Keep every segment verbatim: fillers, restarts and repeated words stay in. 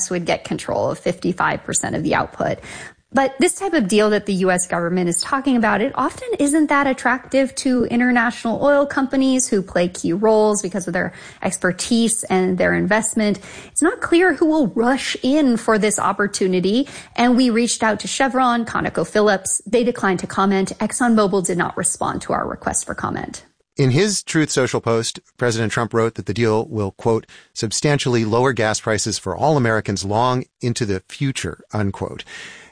S would get control of fifty-five percent of the output. But this type of deal that the U S government is talking about, it often isn't that attractive to international oil companies who play key roles because of their expertise and their investment. It's not clear who will rush in for this opportunity. And we reached out to Chevron, ConocoPhillips. They declined to comment. ExxonMobil did not respond to our request for comment. In his Truth Social post, President Trump wrote that the deal will, quote, substantially lower gas prices for all Americans long into the future, unquote.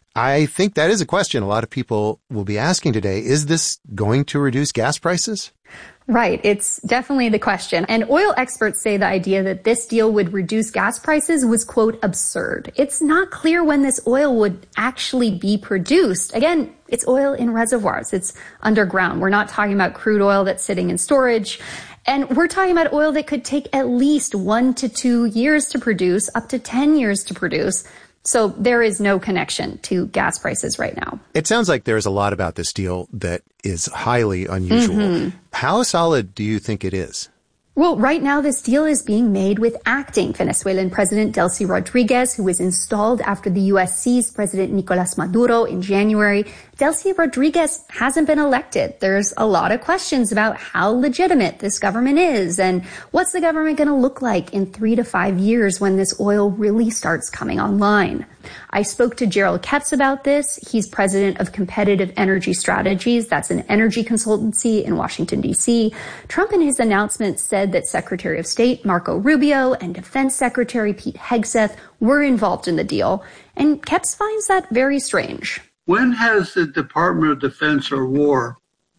I think that is a question a lot of people will be asking today. Is this going to reduce gas prices? Right. It's definitely the question. And oil experts say the idea that this deal would reduce gas prices was, quote, absurd. It's not clear when this oil would actually be produced. Again, it's oil in reservoirs. It's underground. We're not talking about crude oil that's sitting in storage. And we're talking about oil that could take at least one to two years to produce, up to ten years to produce. So there is no connection to gas prices right now. It sounds like there's a lot about this deal that is highly unusual. Mm-hmm. How solid do you think it is? Well, right now, this deal is being made with acting Venezuelan President Delcy Rodriguez, who was installed after the U S seized President Nicolas Maduro in January. Delcy Rodriguez hasn't been elected. There's a lot of questions about how legitimate this government is and what's the government going to look like in three to five years when this oil really starts coming online. I spoke to Gerald Kepps about this. He's president of Competitive Energy Strategies. That's an energy consultancy in Washington, D C. Trump in his announcement said that Secretary of State Marco Rubio and Defense Secretary Pete Hegseth were involved in the deal. And Kepps finds that very strange. When has the Department of Defense or War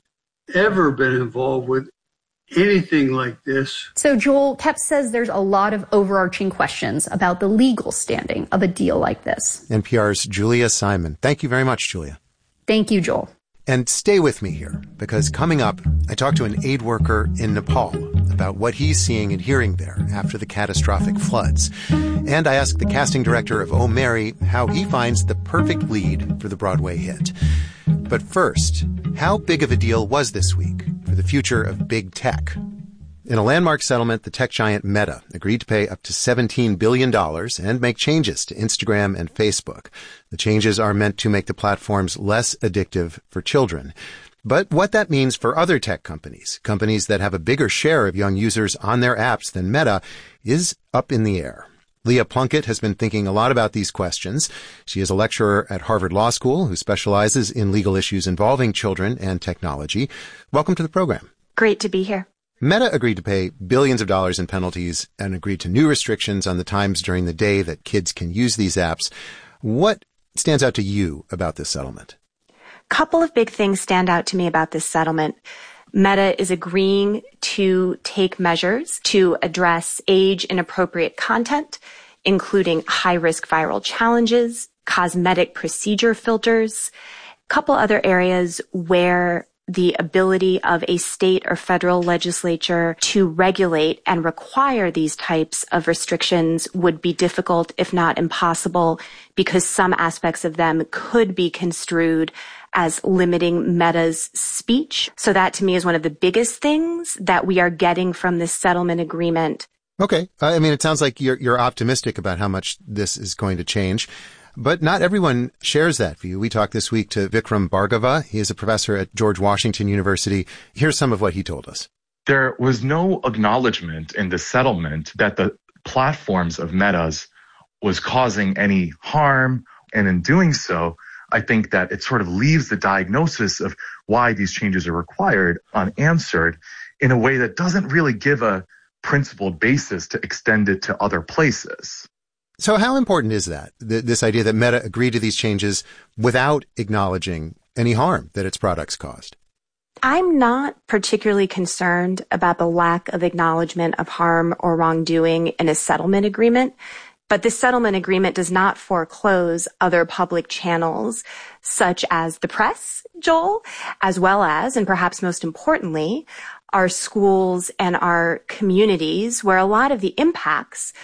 ever been involved with anything like this? So Joel, Kepps says there's a lot of overarching questions about the legal standing of a deal like this. N P R's Julia Simon. Thank you very much, Julia. Thank you, Joel. And stay with me here, because coming up, I talked to an aid worker in Nepal about what he's seeing and hearing there after the catastrophic floods. And I asked the casting director of Oh, Mary how he finds the perfect lead for the Broadway hit. But first, how big of a deal was this week for the future of big tech? In a landmark settlement, the tech giant Meta agreed to pay up to seventeen billion dollars and make changes to Instagram and Facebook. The changes are meant to make the platforms less addictive for children. But what that means for other tech companies, companies that have a bigger share of young users on their apps than Meta, is up in the air. Leah Plunkett has been thinking a lot about these questions. She is a lecturer at Harvard Law School who specializes in legal issues involving children and technology. Welcome to the program. Great to be here. Meta agreed to pay billions of dollars in penalties and agreed to new restrictions on the times during the day that kids can use these apps. What stands out to you about this settlement? A couple of big things stand out to me about this settlement. Meta is agreeing to take measures to address age-inappropriate content, including high-risk viral challenges, cosmetic procedure filters, a couple other areas where the ability of a state or federal legislature to regulate and require these types of restrictions would be difficult, if not impossible, because some aspects of them could be construed as limiting Meta's speech. So that to me is one of the biggest things that we are getting from this settlement agreement. Okay. I mean, it sounds like you're, you're optimistic about how much this is going to change. But not everyone shares that view. We talked this week to Vikram Bhargava. He is a professor at George Washington University. Here's some of what he told us. There was no acknowledgement in the settlement that the platforms of Meta's was causing any harm. And in doing so, I think that it sort of leaves the diagnosis of why these changes are required unanswered in a way that doesn't really give a principled basis to extend it to other places. So how important is that, th- this idea that Meta agreed to these changes without acknowledging any harm that its products caused? I'm not particularly concerned about the lack of acknowledgement of harm or wrongdoing in a settlement agreement, but this settlement agreement does not foreclose other public channels, such as the press, Joel, as well as, and perhaps most importantly, our schools and our communities, where a lot of the impacts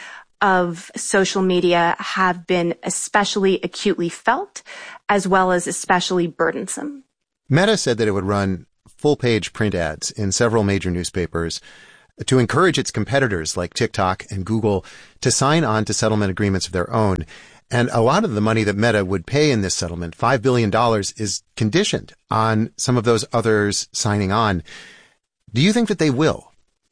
of social media have been especially acutely felt, as well as especially burdensome. Meta said that it would run full-page print ads in several major newspapers. to encourage its competitors like TikTok and Google to sign on to settlement agreements of their own. And a lot of the money that Meta would pay in this settlement, five billion dollars, is conditioned on some of those others signing on. Do you think that they will?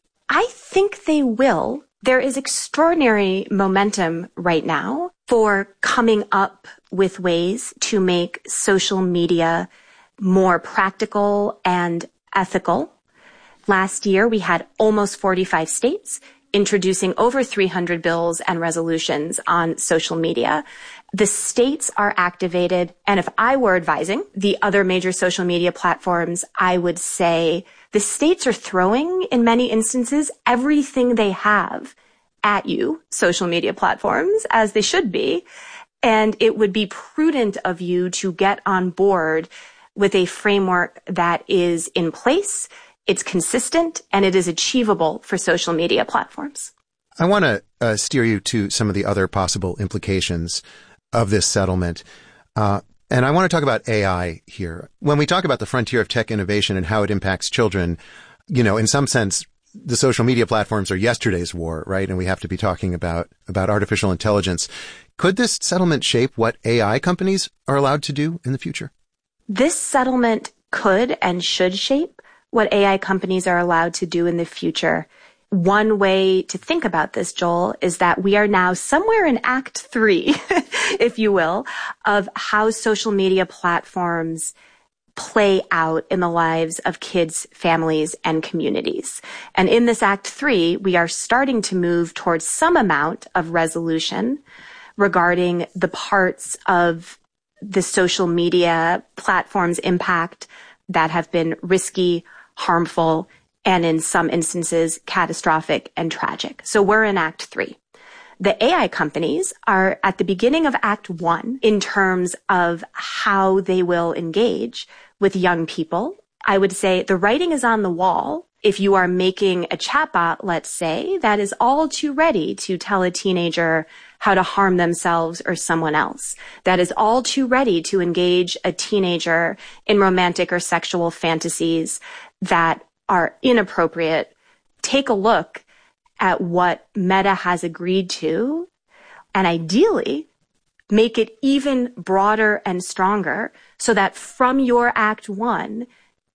I think they will. There is extraordinary momentum right now for coming up with ways to make social media more practical and ethical. Last year, we had almost forty-five states introducing over three hundred bills and resolutions on social media. The states are activated, and if I were advising the other major social media platforms, I would say the states are throwing, in many instances, everything they have at you, social media platforms, as they should be, and it would be prudent of you to get on board with a framework that is in place, it's consistent, and it is achievable for social media platforms. I want to uh, steer you to some of the other possible implications of this settlement. Uh, and I want to talk about A I here. When we talk about the frontier of tech innovation and how it impacts children, you know, in some sense, the social media platforms are yesterday's war, right? And we have to be talking about, about artificial intelligence. Could this settlement shape what A I companies are allowed to do in the future? This settlement could and should shape what A I companies are allowed to do in the future. One way to think about this, Joel, is that we are now somewhere in Act Three, if you will, of how social media platforms play out in the lives of kids, families, and communities. And in this Act Three, we are starting to move towards some amount of resolution regarding the parts of the social media platform's impact that have been risky, harmful, and in some instances, catastrophic and tragic. So we're in Act Three. The A I companies are at the beginning of Act One in terms of how they will engage with young people. I would say the writing is on the wall. If you are making a chatbot, let's say, that is all too ready to tell a teenager how to harm themselves or someone else, that is all too ready to engage a teenager in romantic or sexual fantasies that are inappropriate, take a look at what Meta has agreed to, and ideally make it even broader and stronger so that from your Act One,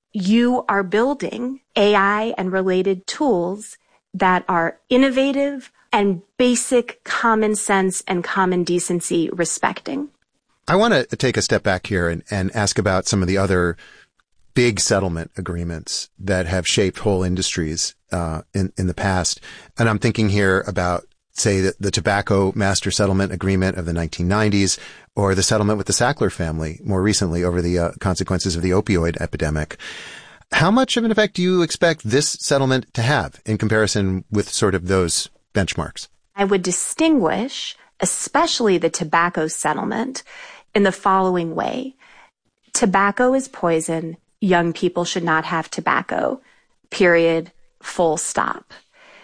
you are building A I and related tools that are innovative and basic common sense and common decency respecting. I want to take a step back here and, and ask about some of the other big settlement agreements that have shaped whole industries uh, in, in the past. And I'm thinking here about, say, the, the Tobacco Master Settlement Agreement of the nineteen nineties, or the settlement with the Sackler family more recently over the uh, consequences of the opioid epidemic. How much of an effect do you expect this settlement to have in comparison with sort of those benchmarks? I would distinguish, especially the tobacco settlement, in the following way. Tobacco is poison. Young people should not have tobacco, period, full stop.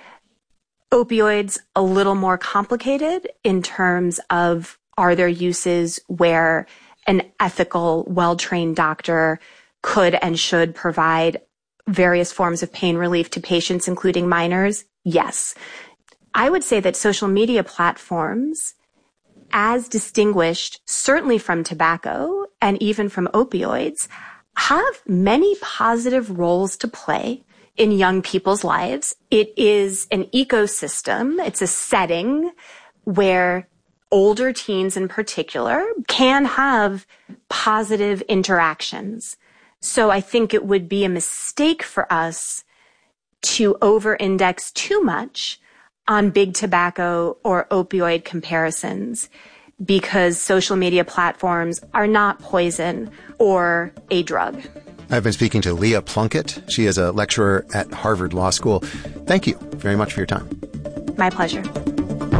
Opioids, a little more complicated in terms of, are there uses where an ethical, well-trained doctor could and should provide various forms of pain relief to patients, including minors? Yes. I would say that social media platforms, as distinguished certainly from tobacco and even from opioids, have many positive roles to play in young people's lives. It is an ecosystem. It's a setting where older teens in particular can have positive interactions. So I think it would be a mistake for us to over-index too much on big tobacco or opioid comparisons, because social media platforms are not poison or a drug. I've been speaking to Leah Plunkett. She is a lecturer at Harvard Law School. Thank you very much for your time. My pleasure.